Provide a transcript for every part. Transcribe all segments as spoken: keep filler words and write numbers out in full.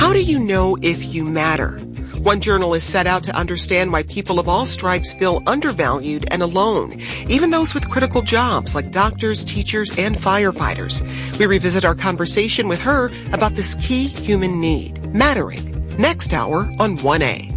How do you know if you matter? One journalist set out to understand why people of all stripes feel undervalued and alone, even those with critical jobs like doctors, teachers, and firefighters. We revisit our conversation with her about this key human need, mattering, next hour on one A.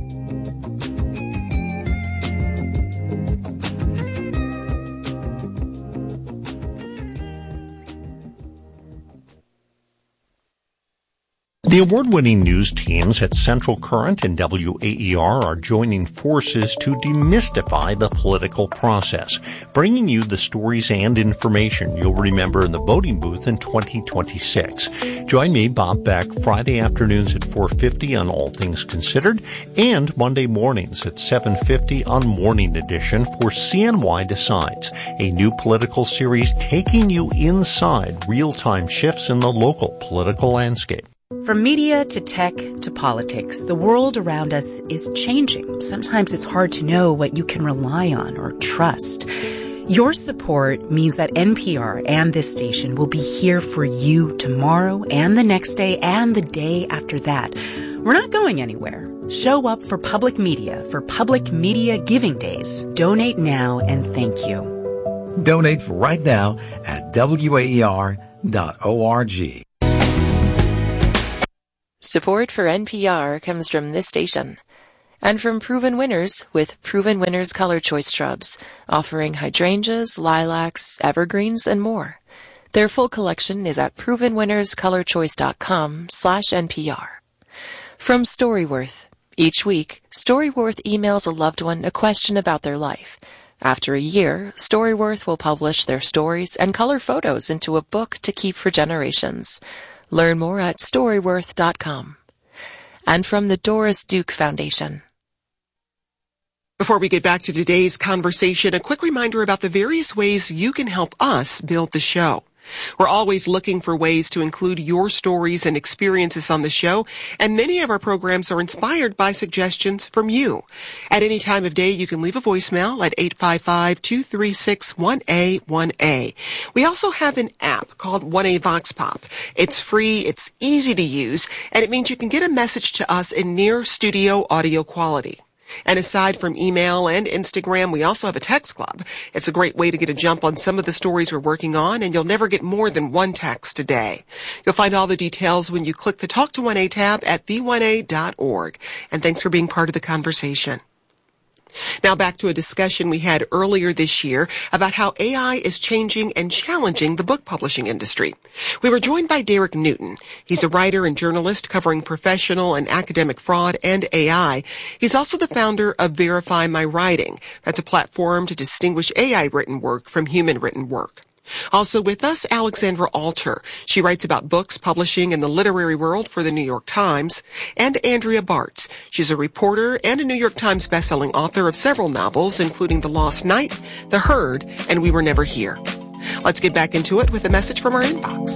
The award-winning news teams at Central Current and W A E R are joining forces to demystify the political process, bringing you the stories and information you'll remember in the voting booth in twenty twenty-six. Join me, Bob Beck, Friday afternoons at four fifty on All Things Considered and Monday mornings at seven fifty on Morning Edition for C N Y Decides, a new political series taking you inside real-time shifts in the local political landscape. From media to tech to politics, the world around us is changing. Sometimes it's hard to know what you can rely on or trust. Your support means that N P R and this station will be here for you tomorrow and the next day and the day after that. We're not going anywhere. Show up for public media for Public Media Giving Days. Donate now and thank you. Donate right now at W A E R dot org. Support for N P R comes from this station and from Proven Winners with Proven Winners Color Choice Shrubs, offering hydrangeas, lilacs, evergreens, and more. Their full collection is at proven winners color choice dot com slash N P R. From Storyworth. Each week, Storyworth emails a loved one a question about their life. After a year, Storyworth will publish their stories and color photos into a book to keep for generations. Learn more at storyworth dot com. And from the Doris Duke Foundation. Before we get back to today's conversation, a quick reminder about the various ways you can help us build the show. We're always looking for ways to include your stories and experiences on the show, and many of our programs are inspired by suggestions from you. At any time of day, you can leave a voicemail at eight five five, two three six, one A one A. We also have an app called one A Vox Pop. It's free, it's easy to use, and it means you can get a message to us in near studio audio quality. And aside from email and Instagram, we also have a text club. It's a great way to get a jump on some of the stories we're working on, and you'll never get more than one text a day. You'll find all the details when you click the Talk to one A tab at the one a dot org. And thanks for being part of the conversation. Now back to a discussion we had earlier this year about how A I is changing and challenging the book publishing industry. We were joined by Derek Newton. He's a writer and journalist covering professional and academic fraud and A I. He's also the founder of Verify My Writing. That's a platform to distinguish A I written work from human written work. Also with us, Alexandra Alter. She writes about books publishing in the literary world for the New York Times. And Andrea Bartz. She's a reporter and a New York Times bestselling author of several novels, including The Lost Night, The Herd, and We Were Never Here. Let's get back into it with a message from our inbox.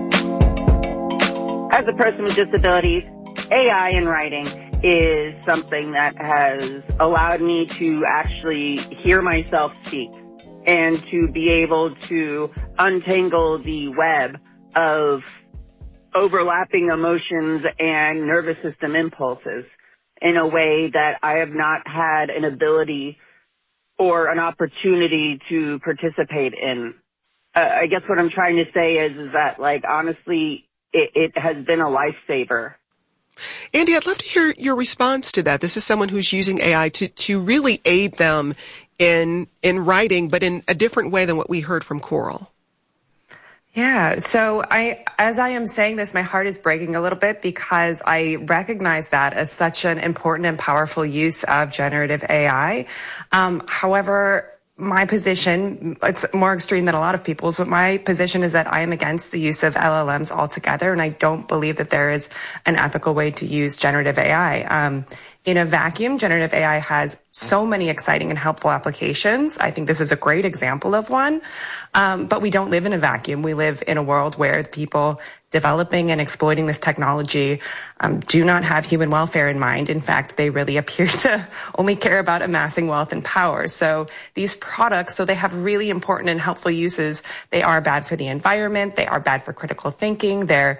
As a person with disabilities, A I in writing is something that has allowed me to actually hear myself speak, and to be able to untangle the web of overlapping emotions and nervous system impulses in a way that I have not had an ability or an opportunity to participate in. Uh, I guess what I'm trying to say is, is that, like, honestly, it, it has been a lifesaver. Andy, I'd love to hear your response to that. This is someone who's using A I to, to really aid them in in writing, but in a different way than what we heard from Coral. Yeah, so I, as I am saying this, my heart is breaking a little bit because I recognize that as such an important and powerful use of generative A I. Um, however, my position, it's more extreme than a lot of people's, but my position is that I am against the use of L L Ms altogether, and I don't believe that there is an ethical way to use generative A I. Um, in a vacuum, generative A I has so many exciting and helpful applications. I think this is a great example of one. Um, but we don't live in a vacuum. We live in a world where the people developing and exploiting this technology um, do not have human welfare in mind. In fact, they really appear to only care about amassing wealth and power. So these products, though they have really important and helpful uses, they are bad for the environment. They are bad for critical thinking. They're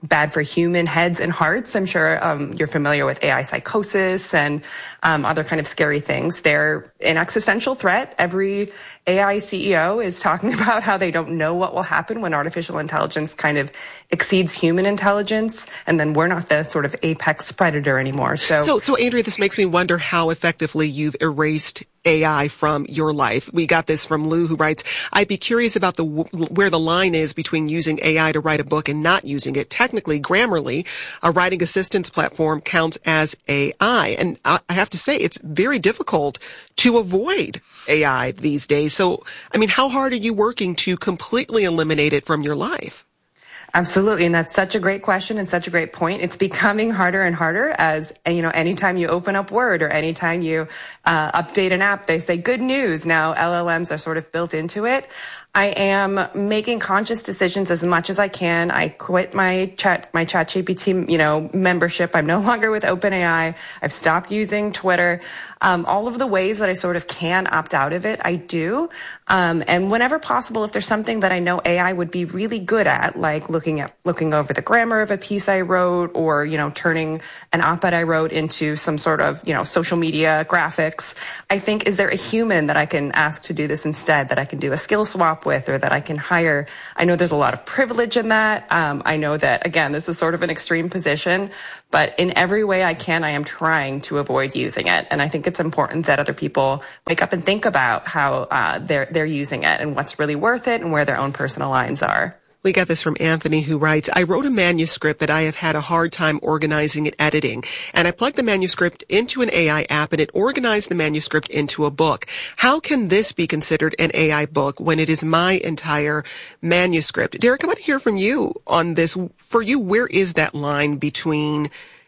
bad for human heads and hearts. I'm sure um, you're familiar with A I psychosis and um, other kind of scary things. They're an existential threat. Every A I C E O is talking about how they don't know what will happen when artificial intelligence kind of exceeds human intelligence, and then we're not the sort of apex predator anymore. So, so, so Andrea, this makes me wonder how effectively you've erased A I from your life. We got this from Lou, who writes, I'd be curious about the where the line is between using A I to write a book and not using it. Technically, Grammarly, a writing assistance platform, counts as A I. And I have to say, it's very difficult to avoid A I these days. So, I mean, how hard are you working to completely eliminate it from your life? Absolutely. And that's such a great question and such a great point. It's becoming harder and harder as, you know, anytime you open up Word or anytime you uh, update an app, they say good news. Now L L Ms are sort of built into it. I am making conscious decisions as much as I can. I quit my chat, my ChatGPT, you know, membership. I'm no longer with OpenAI. I've stopped using Twitter. Um, all of the ways that I sort of can opt out of it, I do. Um, and whenever possible, if there's something that I know A I would be really good at, like looking at, looking over the grammar of a piece I wrote, or, you know, turning an op-ed I wrote into some sort of, you know, social media graphics, I think, is there a human that I can ask to do this instead, that I can do a skill swap with, or that I can hire? I know there's a lot of privilege in that. Um, I know that, again, this is sort of an extreme position, but in every way I can, I am trying to avoid using it. And I think it's important that other people wake up and think about how uh, they're they're using it and what's really worth it and where their own personal lines are. We got this from Anthony, who writes, I wrote a manuscript that I have had a hard time organizing and editing, and I plugged the manuscript into an A I app and it organized the manuscript into a book. How can this be considered an A I book when it is my entire manuscript? Derek, I want to hear from you on this. For you, where is that line between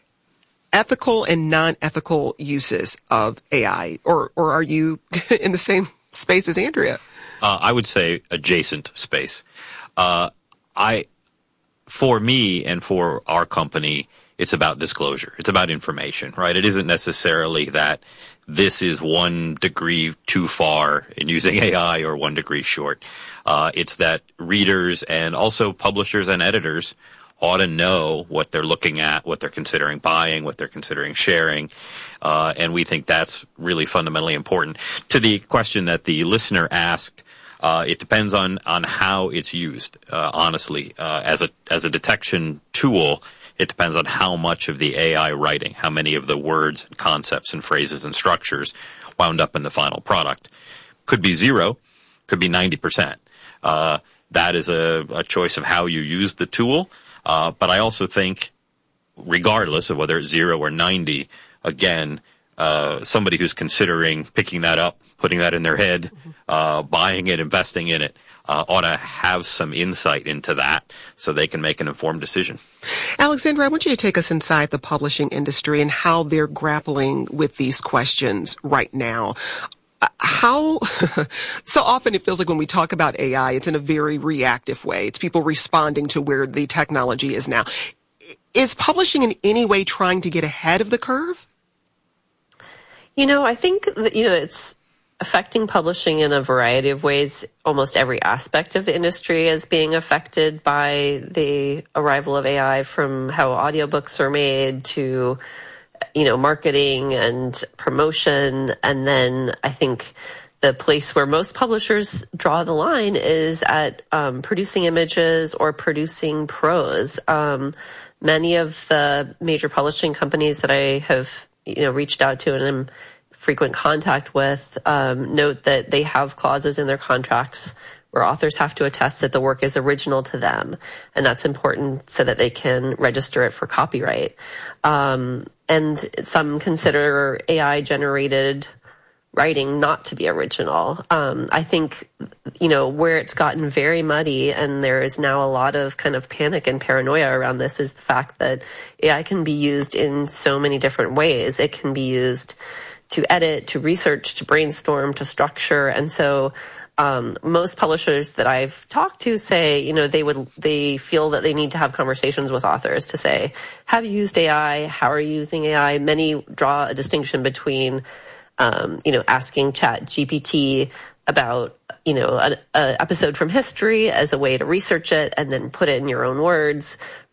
ethical and non-ethical uses of A I? Or, or are you in the same space as Andrea? Uh, I would say adjacent space. Uh, I, for me and for our company, it's about disclosure. It's about information, right? It isn't necessarily that this is one degree too far in using A I or one degree short. Uh, it's that readers and also publishers and editors ought to know what they're looking at, what they're considering buying, what they're considering sharing. Uh, and we think that's really fundamentally important. To the question that the listener asked, Uh, it depends on, on how it's used, uh, honestly. Uh, as a, as a detection tool, it depends on how much of the A I writing, how many of the words and concepts and phrases and structures wound up in the final product. Could be zero, could be ninety percent. Uh, that is a, a choice of how you use the tool. Uh, but I also think, regardless of whether it's zero or ninety, again, Uh, somebody who's considering picking that up, putting that in their head, uh, buying it, investing in it, uh, ought to have some insight into that so they can make an informed decision. Alexandra, I want you to take us inside the publishing industry and how they're grappling with these questions right now. How, so often it feels like when we talk about A I, it's in a very reactive way. It's people responding to where the technology is now. Is publishing in any way trying to get ahead of the curve? You know, I think that, you know, it's affecting publishing in a variety of ways. Almost every aspect of the industry is being affected by the arrival of A I, from how audiobooks are made to, you know, marketing and promotion. And then I think the place where most publishers draw the line is at um, producing images or producing prose. Um, many of the major publishing companies that I have you know, reached out to and in frequent contact with, um, note that they have clauses in their contracts where authors have to attest that the work is original to them. And that's important so that they can register it for copyright. Um, and some consider A I generated writing not to be original. Um, I think, you know, where it's gotten very muddy and there is now a lot of kind of panic and paranoia around this is the fact that A I can be used in so many different ways. It can be used to edit, to research, to brainstorm, to structure. And so um, most publishers that I've talked to say, you know, they would, they feel that they need to have conversations with authors to say, have you used A I? How are you using A I? Many draw a distinction between Um, you know, asking Chat G P T about, you know, an episode from history as a way to research it and then put it in your own words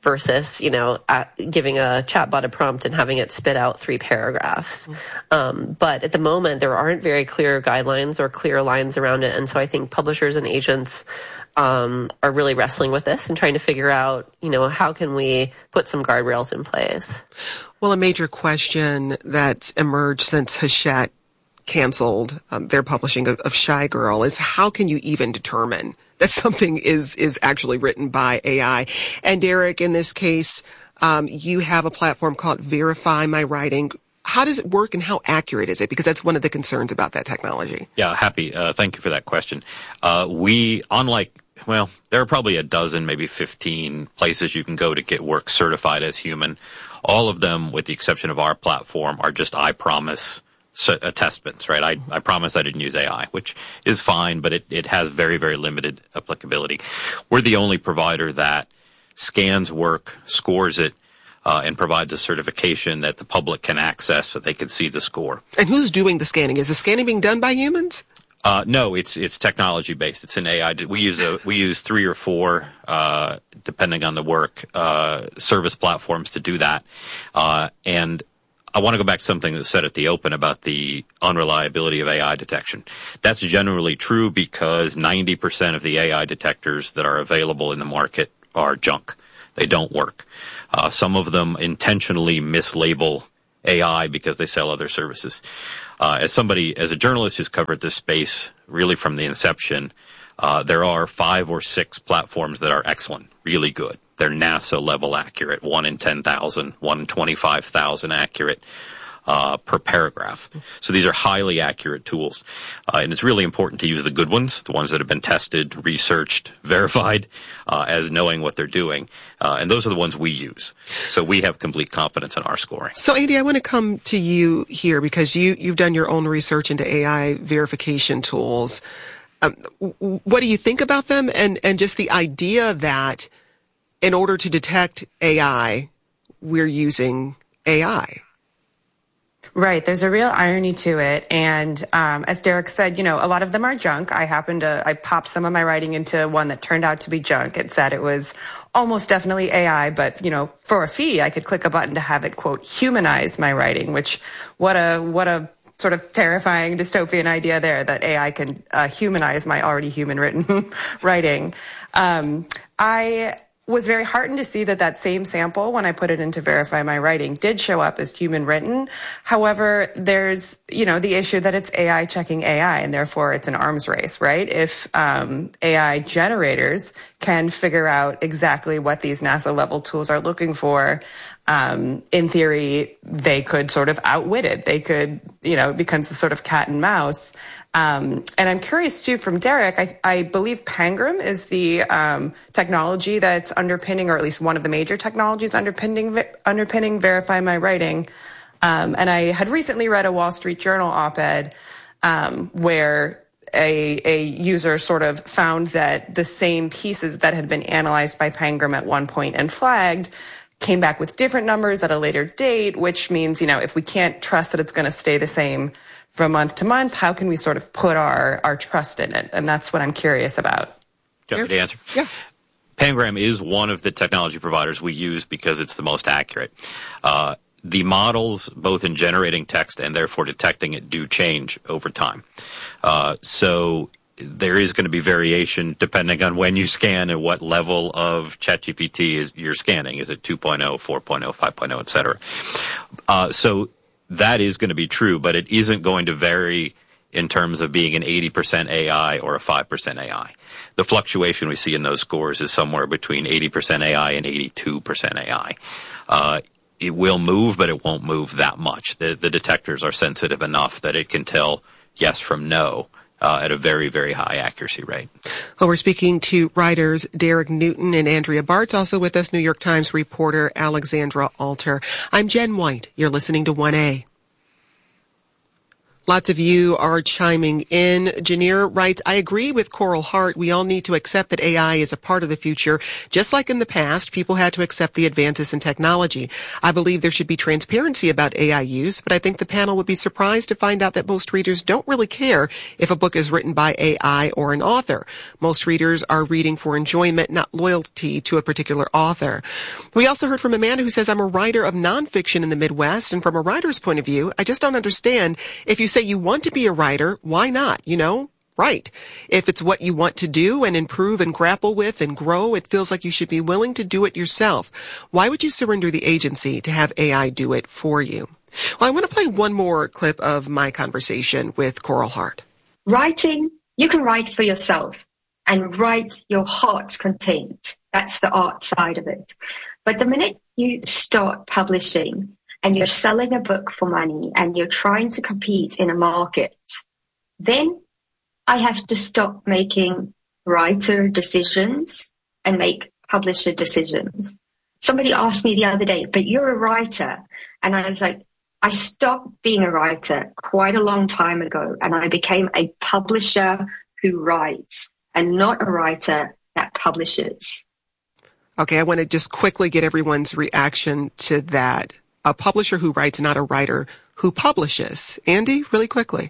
versus, you know, at giving a chatbot a prompt and having it spit out three paragraphs. Mm-hmm. Um, but at the moment, there aren't very clear guidelines or clear lines around it. And so I think publishers and agents um, are really wrestling with this and trying to figure out, you know, how can we put some guardrails in place? Well, a major question that's emerged since Hachette canceled um, their publishing of, of Shy Girl is how can you even determine that something is is actually written by A I? And Derek, in this case, um, you have a platform called Verify My Writing. How does it work and how accurate is it? Because that's one of the concerns about that technology. Yeah, happy. Uh, thank you for that question. Uh, we, unlike, well, there are probably a dozen, maybe fifteen places you can go to get work certified as human. All of them, with the exception of our platform, are just I promise attestments, right? I, I promise I didn't use A I, which is fine, but it, it has very, very limited applicability. We're the only provider that scans work, scores it, uh, and provides a certification that the public can access so they can see the score. And who's doing the scanning? Is the scanning being done by humans? Uh, no, it's it's technology based. It's an A I. We use a we use three or four, uh, depending on the work, uh, service platforms to do that, uh, and I want to go back to something that said at the open about the unreliability of A I detection. That's generally true because ninety percent of the A I detectors that are available in the market are junk. They don't work. Uh, some of them intentionally mislabel A I because they sell other services. Uh, as somebody, as a journalist who's covered this space really from the inception, uh, there are five or six platforms that are excellent, really good. They're NASA level accurate, one in ten thousand, one in twenty-five thousand accurate uh, per paragraph. So these are highly accurate tools. Uh, and it's really important to use the good ones, the ones that have been tested, researched, verified, uh, as knowing what they're doing. Uh, and those are the ones we use. So we have complete confidence in our scoring. So, Andy, I want to come to you here because you, you've done your own research into A I verification tools. Um, what do you think about them and, and just the idea that in order to detect A I, we're using A I? Right. There's a real irony to it. And um, as Derek said, you know, a lot of them are junk. I happened to, I popped some of my writing into one that turned out to be junk. It said it was almost definitely A I, but, you know, for a fee, I could click a button to have it, quote, humanize my writing, which what a, what a, sort of terrifying dystopian idea there that A I can uh, humanize my already human written writing. Um, I was very heartened to see that that same sample, when I put it into Verify My Writing, did show up as human written. However, there's, you know, the issue that it's A I checking A I, and therefore it's an arms race, right? If um, A I generators can figure out exactly what these NASA level tools are looking for, um, in theory, they could sort of outwit it. They could, you know, it becomes a sort of cat and mouse. Um, and I'm curious too, from Derek, I, I believe Pangram is the um, technology that's underpinning, or at least one of the major technologies underpinning underpinning Verify My Writing. Um, and I had recently read a Wall Street Journal op-ed um, where a, a user sort of found that the same pieces that had been analyzed by Pangram at one point and flagged came back with different numbers at a later date, which means, you know, if we can't trust that it's going to stay the same from month to month, how can we sort of put our, our trust in it? And that's what I'm curious about. Do you want me to answer? Yeah. Pangram is one of the technology providers we use because it's the most accurate. Uh, the models, both in generating text and therefore detecting it, do change over time. Uh, so there is going to be variation depending on when you scan and what level of ChatGPT is you're scanning. Is it two point oh, four point oh, five point oh, et cetera? Uh, so that is going to be true, but it isn't going to vary in terms of being an eighty percent A I or a five percent A I. The fluctuation we see in those scores is somewhere between eighty percent A I and eighty-two percent A I. Uh, it will move, but it won't move that much. The, the detectors are sensitive enough that it can tell yes from no uh, at a very, very high accuracy rate. Well, we're speaking to writers Derek Newton and Andrea Bartz, also with us, New York Times reporter Alexandra Alter. I'm Jen White. You're listening to one A. Lots of you are chiming in. Janir writes, I agree with Coral Hart. We all need to accept that A I is a part of the future. Just like in the past, people had to accept the advances in technology. I believe there should be transparency about A I use, but I think the panel would be surprised to find out that most readers don't really care if a book is written by A I or an author. Most readers are reading for enjoyment, not loyalty to a particular author. We also heard from Amanda, who says, I'm a writer of nonfiction in the Midwest, and from a writer's point of view, I just don't understand. If you say you want to be a writer, why not? You know, write. If it's what you want to do and improve and grapple with and grow, it feels like you should be willing to do it yourself. Why would you surrender the agency to have A I do it for you? Well, I want to play one more clip of my conversation with Coral Hart. Writing, you can write for yourself and write your heart's content. That's the art side of it. But the minute you start publishing and you're selling a book for money and you're trying to compete in a market, then I have to stop making writer decisions and make publisher decisions. Somebody asked me the other day, but you're a writer. And I was like, I stopped being a writer quite a long time ago, and I became a publisher who writes and not a writer that publishes. Okay, I want to just quickly get everyone's reaction to that. A publisher who writes, not a writer who publishes. Andy, really quickly.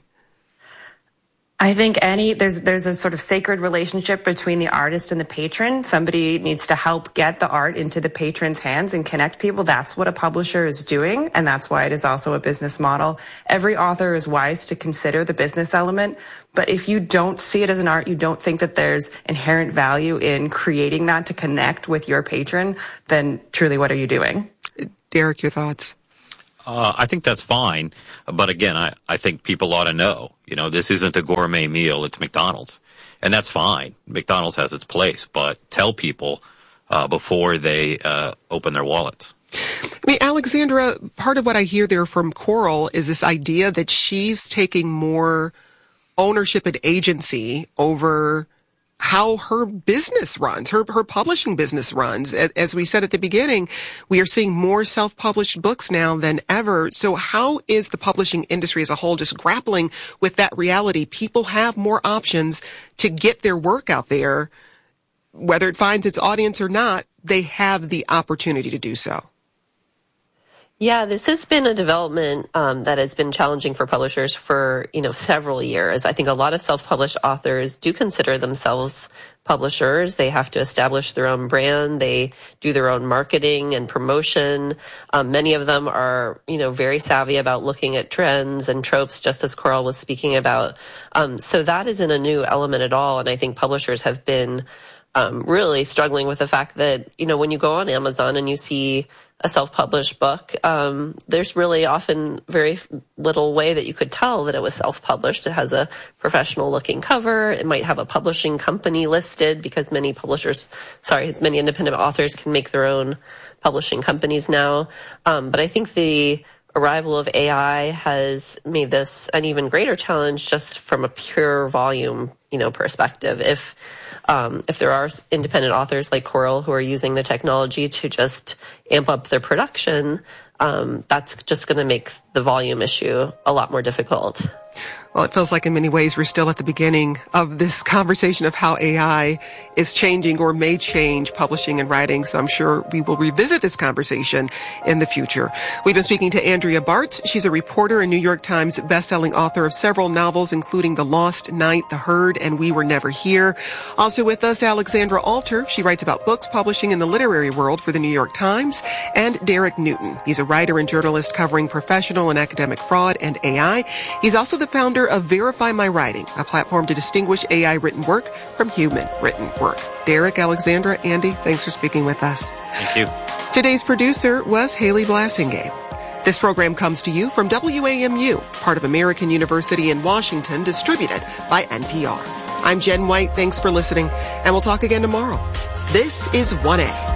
I think any there's there's a sort of sacred relationship between the artist and the patron. Somebody needs to help get the art into the patron's hands and connect people. That's what a publisher is doing, and that's why it is also a business model. Every author is wise to consider the business element, but if you don't see it as an art, you don't think that there's inherent value in creating that to connect with your patron, then truly what are you doing? Derek, your thoughts? Uh, I think that's fine. But again, I, I think people ought to know, you know, this isn't a gourmet meal. It's McDonald's. And that's fine. McDonald's has its place. But tell people uh, before they uh, open their wallets. I mean, Alexandra, part of what I hear there from Coral is this idea that she's taking more ownership and agency over how her business runs, her, her publishing business runs. As we said at the beginning, we are seeing more self-published books now than ever. So how is the publishing industry as a whole just grappling with that reality? People have more options to get their work out there. Whether it finds its audience or not, they have the opportunity to do so. Yeah, this has been a development um, that has been challenging for publishers for, you know, several years. I think a lot of self-published authors do consider themselves publishers. They have to establish their own brand. They do their own marketing and promotion. Um, many of them are, you know, very savvy about looking at trends and tropes, just as Coral was speaking about. Um, so that isn't a new element at all. And I think publishers have been um, really struggling with the fact that, you know, when you go on Amazon and you see a self-published book, um, there's really often very little way that you could tell that it was self-published. It has a professional-looking cover. It might have a publishing company listed because many publishers, sorry, many independent authors can make their own publishing companies now. Um, but I think the arrival of A I has made this an even greater challenge just from a pure volume, you know, perspective. If Um, if there are independent authors like Coral who are using the technology to just amp up their production, um, that's just going to make the volume issue a lot more difficult. Well, it feels like in many ways we're still at the beginning of this conversation of how A I is changing or may change publishing and writing. So I'm sure we will revisit this conversation in the future. We've been speaking to Andrea Bartz. She's a reporter and New York Times bestselling author of several novels, including The Lost Night, The Herd, and We Were Never Here. Also with us, Alexandra Alter. She writes about books publishing in the literary world for the New York Times. And Derek Newton. He's a writer and journalist covering professional and academic fraud and A I. He's also the founder of Verify My Writing, a platform to distinguish A I written work from human written work. Derek, Alexandra, Andy, thanks for speaking with us. Thank you. Today's producer was Haley Blassingame. This program comes to you from W A M U, part of American University in Washington, distributed by N P R. I'm Jen White. Thanks for listening, and we'll talk again tomorrow. This is one A.